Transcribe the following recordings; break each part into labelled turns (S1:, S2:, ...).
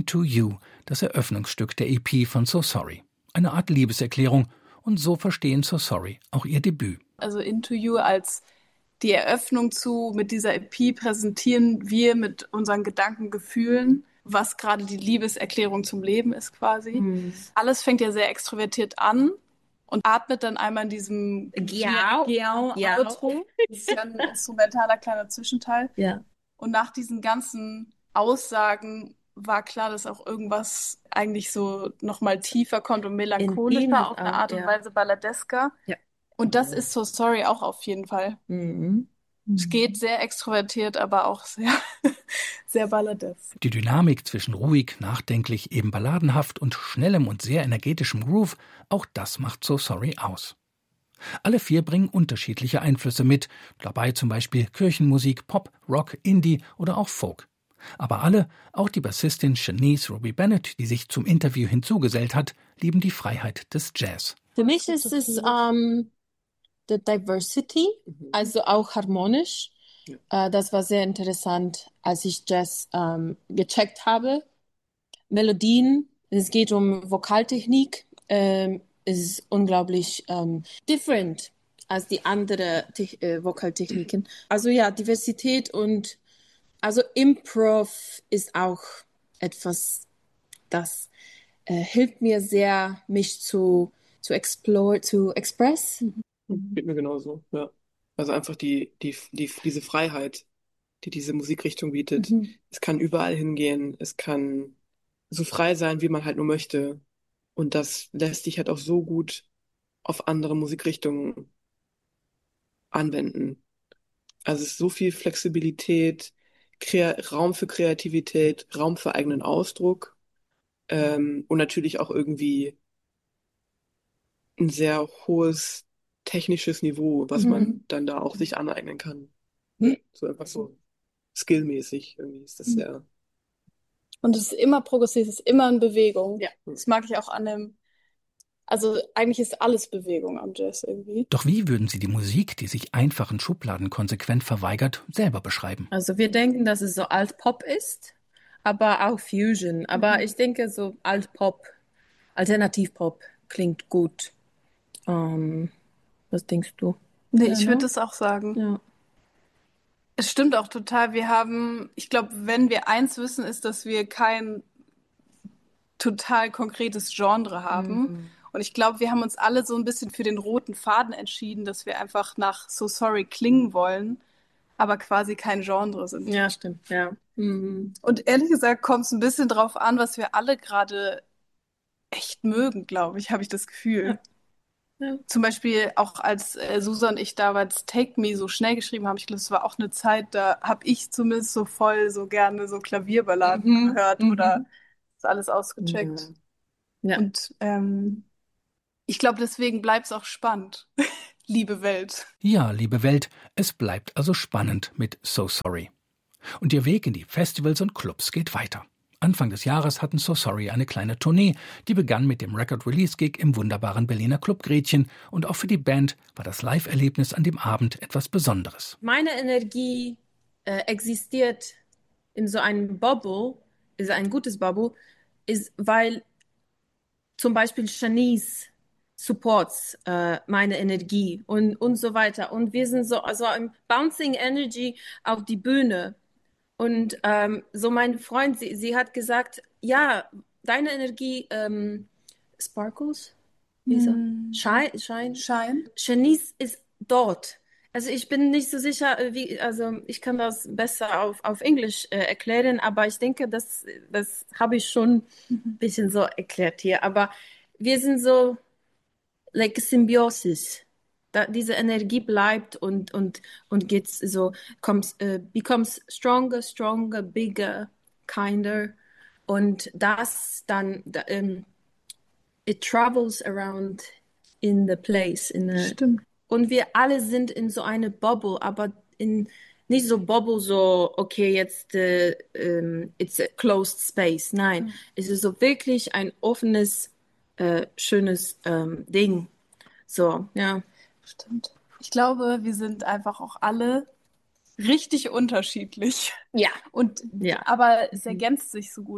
S1: Into You, das Eröffnungsstück der EP von So Sorry. Eine Art Liebeserklärung, und so verstehen So Sorry auch ihr Debüt.
S2: Also Into You als die Eröffnung mit dieser EP präsentieren wir mit unseren Gedanken, Gefühlen, was gerade die Liebeserklärung zum Leben ist quasi. Alles fängt ja sehr extrovertiert an und atmet dann einmal in diesem Outro. Das ist ja ein instrumentaler kleiner Zwischenteil.
S3: Ja.
S2: Und nach diesen ganzen Aussagen war klar, dass auch irgendwas eigentlich so nochmal tiefer kommt und melancholischer auf eine Art und Weise, balladesker.
S3: Ja.
S2: Und das ist So Sorry auch auf jeden Fall. Es geht sehr extrovertiert, aber auch sehr, sehr balladesk.
S1: Die Dynamik zwischen ruhig, nachdenklich, eben balladenhaft und schnellem und sehr energetischem Groove, auch das macht So Sorry aus. Alle 4 bringen unterschiedliche Einflüsse mit, dabei zum Beispiel Kirchenmusik, Pop, Rock, Indie oder auch Folk. Aber alle, auch die Bassistin Shanice Ruby Bennett, die sich zum Interview hinzugesellt hat, lieben die Freiheit des Jazz.
S3: Für mich ist es the Diversity, also auch harmonisch. Das war sehr interessant, als ich Jazz gecheckt habe. Melodien, es geht um Vokaltechnik, ist unglaublich different als die anderen Vokaltechniken. Also ja, Diversität und also Improv ist auch etwas, das hilft mir sehr, mich zu express.
S4: Geht mir genauso, ja. Also einfach diese Freiheit, die diese Musikrichtung bietet. Es kann überall hingehen, es kann so frei sein, wie man halt nur möchte. Und das lässt sich halt auch so gut auf andere Musikrichtungen anwenden. Also es ist so viel Flexibilität, Raum für Kreativität, Raum für eigenen Ausdruck, und natürlich auch irgendwie ein sehr hohes technisches Niveau, was man dann da auch sich aneignen kann. So einfach so skillmäßig irgendwie ist das sehr.
S2: Und es ist immer progressiv, es ist immer in Bewegung.
S4: Ja.
S2: Das mag ich auch an dem. Also eigentlich ist alles Bewegung am Jazz irgendwie.
S1: Doch wie würden Sie die Musik, die sich einfachen Schubladen konsequent verweigert, selber beschreiben?
S3: Also wir denken, dass es so Alt-Pop ist, aber auch Fusion. Aber ich denke, so Alt-Pop, Alternativ-Pop klingt gut. Was denkst du?
S2: Nee, ich würde das auch sagen.
S3: Ja.
S2: Es stimmt auch total. Ich glaube, wenn wir eins wissen, ist, dass wir kein total konkretes Genre haben. Und ich glaube, wir haben uns alle so ein bisschen für den roten Faden entschieden, dass wir einfach nach So Sorry klingen wollen, aber quasi kein Genre sind.
S3: Ja, stimmt, ja.
S2: Und ehrlich gesagt kommt es ein bisschen drauf an, was wir alle gerade echt mögen, glaube ich, habe ich das Gefühl.
S3: Ja.
S2: Zum Beispiel auch als Susan und ich damals Take Me so schnell geschrieben haben, ich glaube, es war auch eine Zeit, da habe ich zumindest so voll so gerne so Klavierballaden gehört oder das alles ausgecheckt.
S3: Ja.
S2: Und ich glaube, deswegen bleibt es auch spannend, liebe Welt.
S1: Ja, liebe Welt, es bleibt also spannend mit So Sorry. Und ihr Weg in die Festivals und Clubs geht weiter. Anfang des Jahres hatten So Sorry eine kleine Tournee, die begann mit dem Record-Release-Gig im wunderbaren Berliner Club Gretchen, und auch für die Band war das Live-Erlebnis an dem Abend etwas Besonderes.
S3: Meine Energie existiert in so einem Bubble, ist ein gutes Bubble, ist, weil zum Beispiel Shanice supports meine Energie und so weiter. Und wir sind so also ein Bouncing Energy auf die Bühne. Und so mein Freund, sie hat gesagt, ja, deine Energie sparkles, shine. Shanice ist dort. Also ich bin nicht so sicher, also ich kann das besser auf Englisch erklären, aber ich denke, das habe ich schon ein bisschen so erklärt hier. Aber wir sind so like Symbiosis. Diese Energie bleibt und geht so, becomes stronger, bigger, kinder. Und das dann, it travels around in the place.
S2: Stimmt.
S3: Und wir alle sind in so eine Bubble, aber nicht so Bubble, so, okay, jetzt it's a closed space. Nein, es ist so wirklich ein offenes, schönes Ding. So, ja.
S2: Stimmt. Ich glaube, wir sind einfach auch alle richtig unterschiedlich.
S3: Ja.
S2: Aber es ergänzt sich so gut.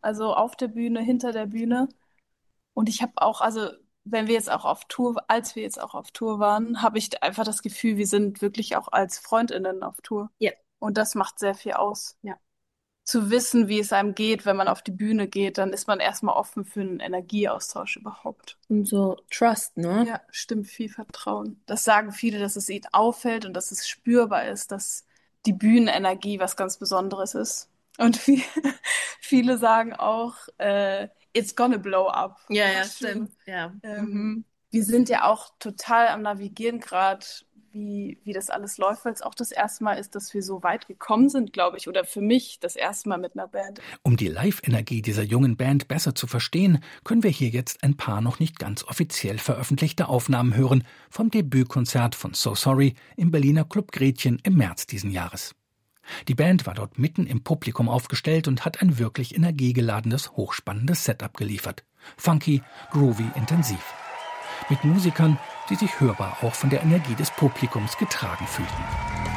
S2: also auf der Bühne, hinter der Bühne. Und ich habe auch, also wenn wir jetzt auch auf Tour, als wir jetzt auch auf Tour waren, habe ich einfach das Gefühl, wir sind wirklich auch als FreundInnen auf Tour.
S3: Ja.
S2: Und das macht sehr viel aus.
S3: Ja.
S2: Zu wissen, wie es einem geht, wenn man auf die Bühne geht, dann ist man erstmal offen für einen Energieaustausch überhaupt.
S3: Und so Trust, ne?
S2: Ja, stimmt, viel Vertrauen. Das sagen viele, dass es ihnen auffällt und dass es spürbar ist, dass die Bühnenenergie was ganz Besonderes ist. Und viele sagen auch, it's gonna blow up.
S3: Ja,
S2: Was
S3: stimmt.
S2: Schönes.
S3: Ja.
S2: Wir sind ja auch total am Navigieren gerade, wie das alles läuft, weil es auch das erste Mal ist, dass wir so weit gekommen sind, glaube ich. Oder für mich das erste Mal mit einer Band.
S1: Um die Live-Energie dieser jungen Band besser zu verstehen, können wir hier jetzt ein paar noch nicht ganz offiziell veröffentlichte Aufnahmen hören vom Debütkonzert von So Sorry im Berliner Club Gretchen im März diesen Jahres. Die Band war dort mitten im Publikum aufgestellt und hat ein wirklich energiegeladenes, hochspannendes Setup geliefert. Funky, groovy, intensiv. Mit Musikern, die sich hörbar auch von der Energie des Publikums getragen fühlten.